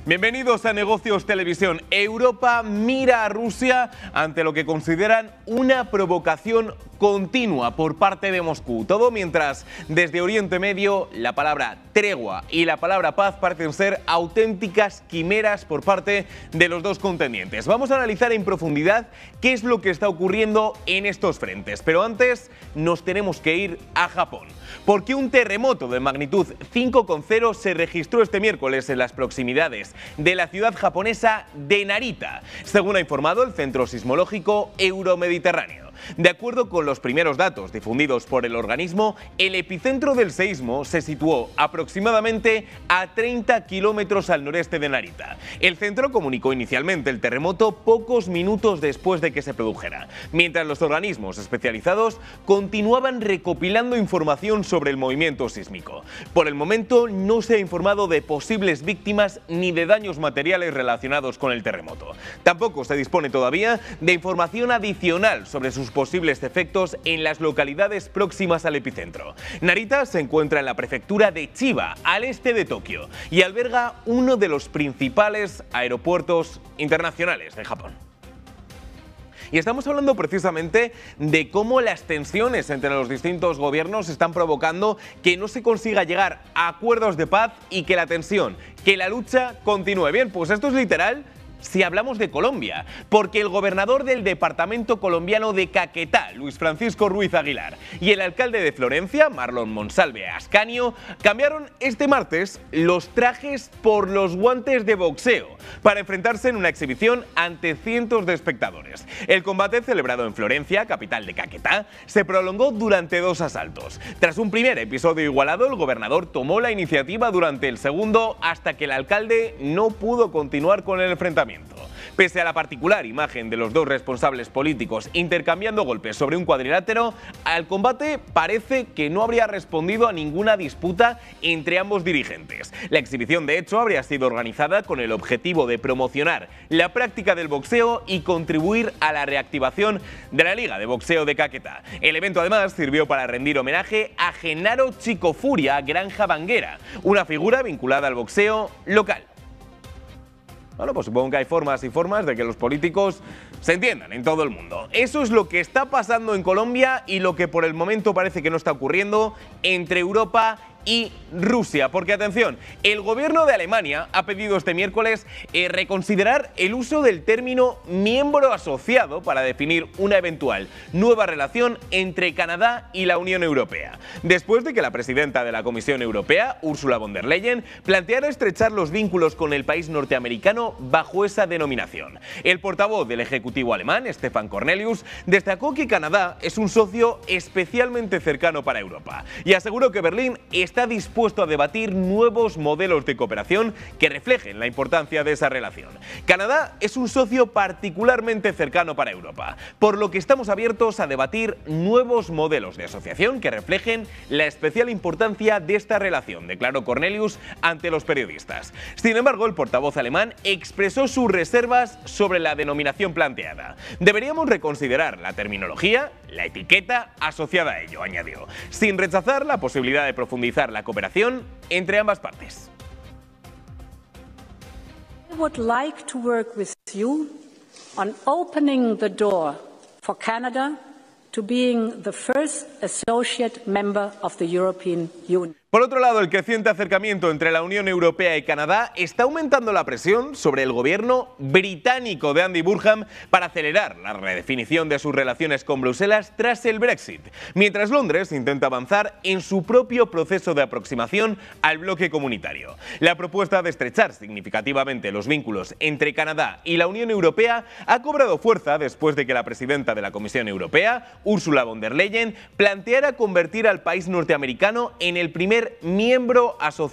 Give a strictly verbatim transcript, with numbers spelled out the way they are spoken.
Bienvenidos a Negocios Televisión. Europa mira a Rusia ante lo que consideran una provocación continua por parte de Moscú. Todo mientras desde Oriente Medio la palabra tregua y la palabra paz parecen ser auténticas quimeras por parte de los dos contendientes. Vamos a analizar en profundidad qué es lo que está ocurriendo en estos frentes. Pero antes nos tenemos que ir a Japón, porque un terremoto de magnitud cinco coma cero se registró este miércoles en las proximidades de la ciudad japonesa de Narita, según ha informado el Centro Sismológico Euromediterráneo. De acuerdo con los primeros datos difundidos por el organismo, el epicentro del seísmo se situó aproximadamente a treinta kilómetros al noreste de Narita. El centro comunicó inicialmente el terremoto pocos minutos después de que se produjera, mientras los organismos especializados continuaban recopilando información sobre el movimiento sísmico. Por el momento no se ha informado de posibles víctimas ni de daños materiales relacionados con el terremoto. Tampoco se dispone todavía de información adicional sobre sus posibles efectos en las localidades próximas al epicentro. Narita se encuentra en la prefectura de Chiba, al este de Tokio, y alberga uno de los principales aeropuertos internacionales de Japón. Y estamos hablando precisamente de cómo las tensiones entre los distintos gobiernos están provocando que no se consiga llegar a acuerdos de paz y que la tensión, que la lucha continúe. Bien, pues esto es literal si hablamos de Colombia, porque el gobernador del departamento colombiano de Caquetá, Luis Francisco Ruiz Aguilar, y el alcalde de Florencia, Marlon Monsalve Ascanio, cambiaron este martes los trajes por los guantes de boxeo para enfrentarse en una exhibición ante cientos de espectadores. El combate, celebrado en Florencia, capital de Caquetá, se prolongó durante dos asaltos. Tras un primer episodio igualado, el gobernador tomó la iniciativa durante el segundo hasta que el alcalde no pudo continuar con el enfrentamiento. Pese a la particular imagen de los dos responsables políticos intercambiando golpes sobre un cuadrilátero, al combate parece que no habría respondido a ninguna disputa entre ambos dirigentes. La exhibición, de hecho, habría sido organizada con el objetivo de promocionar la práctica del boxeo y contribuir a la reactivación de la Liga de Boxeo de Caquetá. El evento, además, sirvió para rendir homenaje a Genaro Chico Furia Granja Banguera, una figura vinculada al boxeo local. Bueno, pues supongo que hay formas y formas de que los políticos se entiendan en todo el mundo. Eso es lo que está pasando en Colombia y lo que por el momento parece que no está ocurriendo entre Europa y Rusia, porque atención, el gobierno de Alemania ha pedido este miércoles eh, reconsiderar el uso del término miembro asociado para definir una eventual nueva relación entre Canadá y la Unión Europea, después de que la presidenta de la Comisión Europea, Ursula von der Leyen, planteara estrechar los vínculos con el país norteamericano bajo esa denominación. El portavoz del Ejecutivo alemán, Stefan Cornelius, destacó que Canadá es un socio especialmente cercano para Europa y aseguró que Berlín es está dispuesto a debatir nuevos modelos de cooperación que reflejen la importancia de esa relación. Canadá es un socio particularmente cercano para Europa, por lo que estamos abiertos a debatir nuevos modelos de asociación que reflejen la especial importancia de esta relación, declaró Cornelius ante los periodistas. Sin embargo, el portavoz alemán expresó sus reservas sobre la denominación planteada. Deberíamos reconsiderar la terminología, la etiqueta asociada a ello, añadió, sin rechazar la posibilidad de profundizar la cooperación entre ambas partes. I would like to work with you on opening the door for Canada to being the first associate member of the European Union. Por otro lado, el creciente acercamiento entre la Unión Europea y Canadá está aumentando la presión sobre el gobierno británico de Andy Burnham para acelerar la redefinición de sus relaciones con Bruselas tras el Brexit, mientras Londres intenta avanzar en su propio proceso de aproximación al bloque comunitario. La propuesta de estrechar significativamente los vínculos entre Canadá y la Unión Europea ha cobrado fuerza después de que la presidenta de la Comisión Europea, Ursula von der Leyen, planteara convertir al país norteamericano en el primer miembro asociado